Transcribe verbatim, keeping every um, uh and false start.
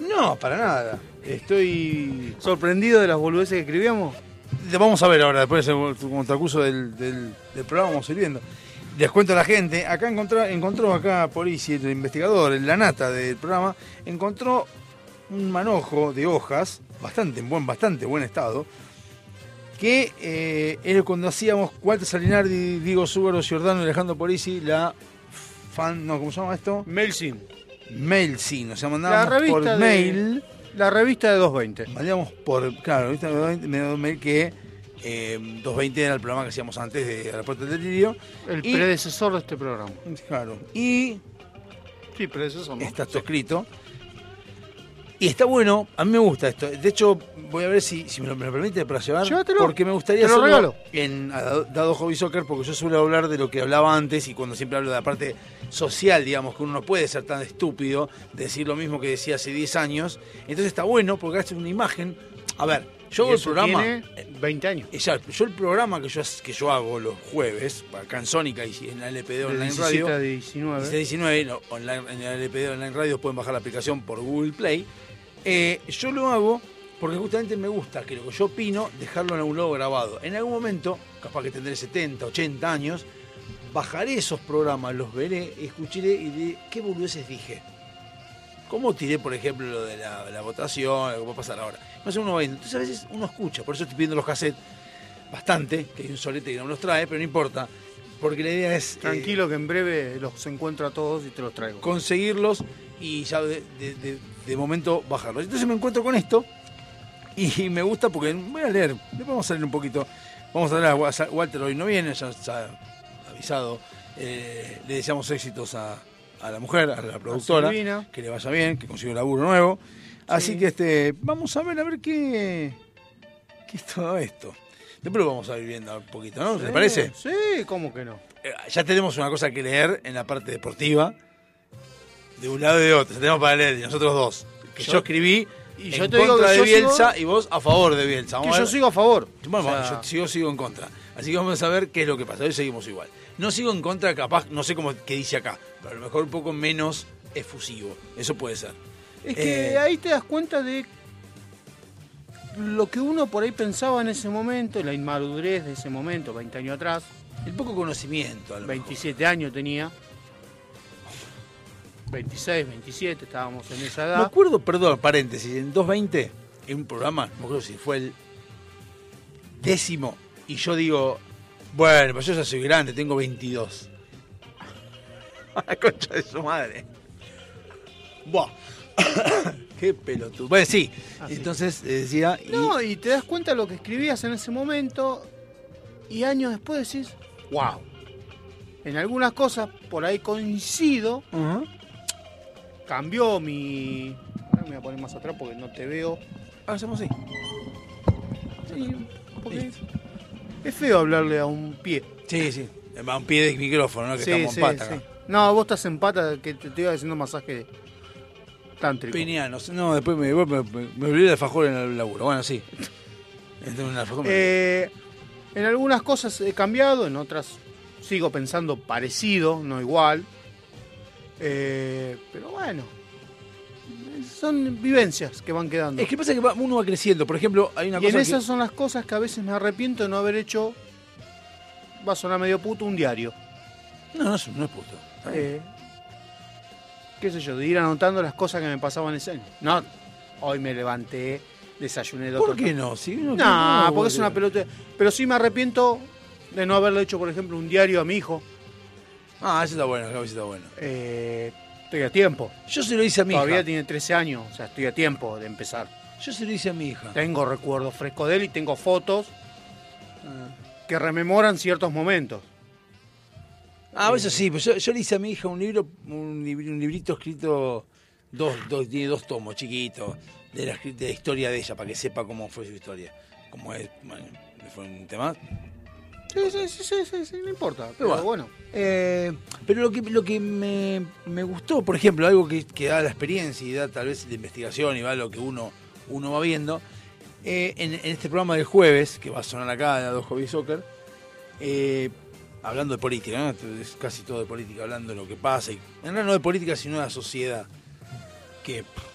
No, para nada. Estoy ¿Sorprendido de las boludeces que escribíamos? Vamos a ver ahora, después del contracurso del, del, del programa, vamos a ir viendo. Les cuento a la gente, acá encontró, encontró acá Polisi, el investigador, la nata del programa, encontró un manojo de hojas, bastante en buen, bastante buen estado, que eh, era cuando hacíamos Walter Salinardi, Diego Súbaro, Giordano y Alejandro Polisi, la fan, no, ¿cómo se llama esto? Mailsin. Mailsin, o sea, mandábamos la revista por de, mail. La revista de doscientos veinte. Mandamos por, claro, la revista de doscientos veinte, me mail que eh, doscientos veinte era el programa que hacíamos antes de Aeropuerto del Delirio. El y, predecesor de este programa. Claro, y... Sí, predecesor, ¿no? Está todo escrito. Y está bueno, a mí me gusta esto. De hecho, voy a ver si, si me, lo, me lo permite para llevar. Llévatelo. Porque me gustaría Te lo hacerlo regalo. en Dado Hobby Soccer, porque yo suelo hablar de lo que hablaba antes y cuando siempre hablo de la parte social, digamos, que uno no puede ser tan estúpido de decir lo mismo que decía hace diez años. Entonces está bueno porque hace una imagen. A ver, yo hago el programa. Tiene veinte años. Exacto, yo el programa que yo, que yo hago los jueves, acá en Sónica y en la L P D Online Radio. diecisiete a diecinueve. diecisiete a diecinueve, no, online, en la L P D Online Radio pueden bajar la aplicación por Google Play. Eh, yo lo hago porque justamente me gusta que lo que yo opino, dejarlo en algún lado grabado. En algún momento, capaz que tendré setenta, ochenta años, bajaré esos programas, los veré, escucharé y diré qué boludeces dije. ¿Cómo tiré, por ejemplo, lo de la, la votación, lo que va a pasar ahora? No sé, uno va viendo. Entonces a veces uno escucha, por eso estoy pidiendo los cassettes bastante, que hay un solete que no me los trae, pero no importa. Porque la idea es... Tranquilo eh, que en breve los encuentro a todos y te los traigo. Conseguirlos y ya de, de, de, de momento bajarlos. Entonces me encuentro con esto y me gusta porque voy a leer, después vamos a leer un poquito. Vamos a leer a Walter, hoy no viene, ya está avisado. Eh, le deseamos éxitos a, a la mujer, a la productora, a que le vaya bien, que consiga un laburo nuevo. Así sí. que este vamos a ver, a ver qué, qué es todo esto. Después lo vamos a ir viendo un poquito, ¿no? Sí, ¿Te parece? Sí, ¿cómo que no? Eh, ya tenemos una cosa que leer en la parte deportiva, de un lado y de otro. Ya tenemos para leer, nosotros dos. Que yo, yo escribí y en yo te contra digo que de yo Bielsa sigo, y vos a favor de Bielsa. Vamos que yo sigo a favor. Bueno, o sea, yo sigo, sigo en contra. Así que vamos a ver qué es lo que pasa. Hoy seguimos igual. No sigo en contra, capaz, no sé cómo qué dice acá, pero a lo mejor un poco menos efusivo. Eso puede ser. Es que eh, ahí te das cuenta de lo que uno por ahí pensaba en ese momento, la inmadurez de ese momento, veinte años atrás. El poco conocimiento. A lo veintisiete mejor. Años tenía. veintiséis, veintisiete, estábamos en esa edad. Me acuerdo, perdón, paréntesis, en doscientos veinte, en un programa, no me acuerdo si fue el décimo, y yo digo, bueno, pero yo ya soy grande, tengo veintidós. La concha de su madre. Buah. Qué pelotudo. Bueno, sí. Ah, entonces sí. decía... Y... No, y te das cuenta de lo que escribías en ese momento y años después decís, wow. En algunas cosas por ahí coincido. Uh-huh. Cambió mi... Ahora me voy a poner más atrás porque no te veo. Ah, hacemos así. Sí, porque es, es feo hablarle a un pie. Sí, sí. A un pie de micrófono, ¿no? Que sí, estamos sí, en pata sí. acá. No, vos estás en pata, que te, te iba haciendo masaje tántrico. Peniano. No, después me, me, me, me olvidé de alfajor en el laburo. Bueno, sí. En, alfajor eh, en algunas cosas he cambiado, en otras sigo pensando parecido, no igual. Eh, pero bueno, son vivencias que van quedando. Es que pasa que uno va creciendo. Por ejemplo, hay una y cosa en esas que... son las cosas que a veces me arrepiento de no haber hecho, va a sonar medio puto, un diario. No, no es, no es puto. Eh, qué sé yo, de ir anotando las cosas que me pasaban ese año. No, hoy me levanté, desayuné dos. ¿Por qué no? ¿Sí? No, no, no, porque es una pelota. Pero sí me arrepiento de no haberle hecho, por ejemplo, un diario a mi hijo. Ah, eso está bueno, eso está bueno. Eh, estoy a tiempo. Yo se lo hice a mi Todavía hija. tiene trece años, o sea, estoy a tiempo de empezar. Yo se lo hice a mi hija. Tengo recuerdos frescos de él y tengo fotos uh, que rememoran ciertos momentos. Ah, eso sí, pues yo, yo le hice a mi hija un libro, un, libro, un librito escrito, dos, dos, tiene dos tomos chiquitos, de la, de la historia de ella, para que sepa cómo fue su historia. Cómo es, bueno, fue un tema. Sí, sí, sí, sí, sí, sí, no importa, pero, pero bueno. Eh, pero lo que, lo que me, me gustó, por ejemplo, algo que, que da la experiencia y da tal vez la investigación y va lo que uno, uno va viendo, eh, en, en este programa del jueves, que va a sonar acá, de Dado Hobby Soccer, eh, hablando de política, ¿no? Es casi todo de política, hablando de lo que pasa, y en realidad no de política, sino de la sociedad, que